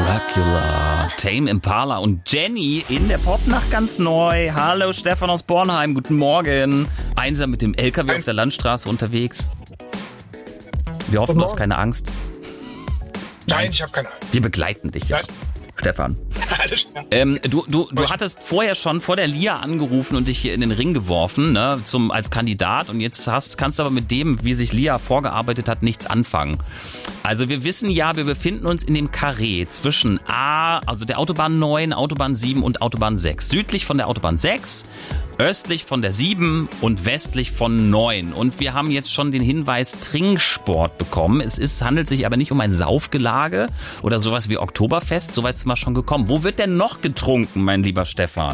Dracula, Tame Impala und Jenny in der Popnacht ganz neu. Hallo Stefan aus Bornheim, guten Morgen. Einsam mit dem LKW auf der Landstraße unterwegs. Wir hoffen, du hast keine Angst. Nein, ich habe keine Angst. Wir begleiten dich jetzt, Stefan. Alles klar. Du hattest vorher schon vor der LIA angerufen und dich hier in den Ring geworfen, ne, als Kandidat. Und jetzt kannst du aber mit dem, wie sich LIA vorgearbeitet hat, nichts anfangen. Also wir wissen ja, wir befinden uns in dem Karree zwischen also der Autobahn 9, Autobahn 7 und Autobahn 6. Südlich von der Autobahn 6, östlich von der 7 und westlich von 9. Und wir haben jetzt schon den Hinweis Trinksport bekommen. Handelt sich aber nicht um ein Saufgelage oder sowas wie Oktoberfest. Soweit sind wir schon gekommen. Wo wird denn noch getrunken, mein lieber Stefan?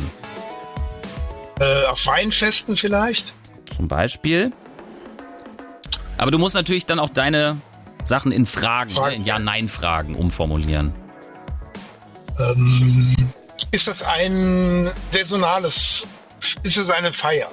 Auf Weinfesten vielleicht? Zum Beispiel. Aber du musst natürlich dann auch deine Sachen in Fragen, in Ja-Nein-Fragen umformulieren. Ist das ein saisonales, ist es eine Feier?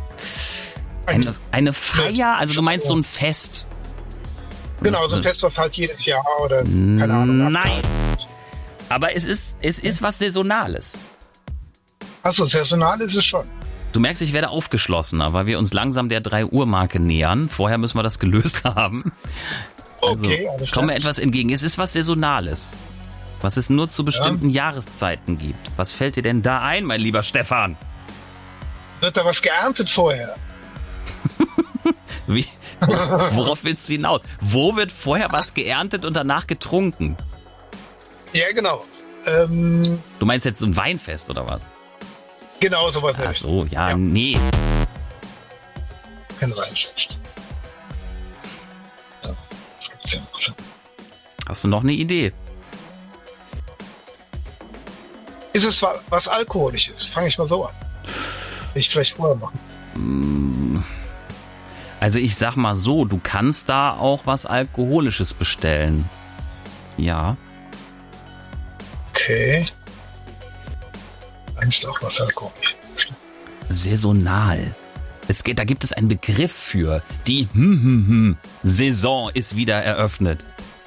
Eine Feier? Also du meinst so ein Fest? Genau, so ein Fest, was halt jedes Jahr oder keine Ahnung. Nein, aber es ist was Saisonales. Achso, saisonal ist es schon. Du merkst, ich werde aufgeschlossener, weil wir uns langsam der 3-Uhr-Marke nähern. Vorher müssen wir das gelöst haben. Also, Okay, alles komm mir klar. etwas entgegen. Es ist was Saisonales, was es nur zu bestimmten Jahreszeiten gibt. Was fällt dir denn da ein, mein lieber Stefan? Wird da was geerntet vorher? Wie? Worauf willst du hinaus? Wo wird vorher was geerntet und danach getrunken? Ja, genau. Du meinst jetzt so ein Weinfest oder was? Genau, sowas. Ach so, ja, nee. Kein Weinfest. Hast du noch eine Idee? Ist es was Alkoholisches? Fange ich mal so an. Will ich vielleicht vorher machen. Also ich sag mal so, du kannst da auch was Alkoholisches bestellen. Ja. Okay. Eigentlich auch was Alkoholisches. Saisonal. Da gibt es einen Begriff für. Die Saison ist wieder eröffnet.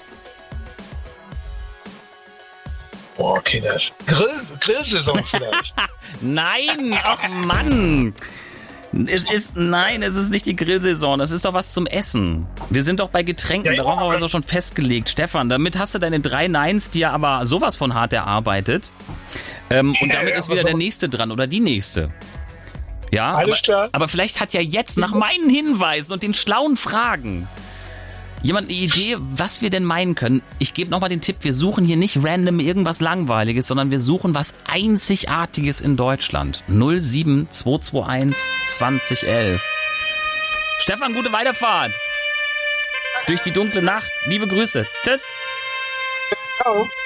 Boah, okay, das Grillsaison vielleicht. Nein, ach Mann. Es ist nicht die Grillsaison. Das ist doch was zum Essen. Wir sind doch bei Getränken. Ja, Darauf haben wir aber doch schon festgelegt. Stefan, damit hast du deine 3 Neins dir aber sowas von hart erarbeitet. Und damit ist wieder der Nächste dran oder die Nächste. Ja, Alles klar. Aber vielleicht hat ja jetzt nach meinen Hinweisen und den schlauen Fragen jemand eine Idee, was wir denn meinen können. Ich gebe nochmal den Tipp, wir suchen hier nicht random irgendwas Langweiliges, sondern wir suchen was Einzigartiges in Deutschland. 07221 2011. Stefan, gute Weiterfahrt. Durch die dunkle Nacht. Liebe Grüße. Tschüss. Ciao.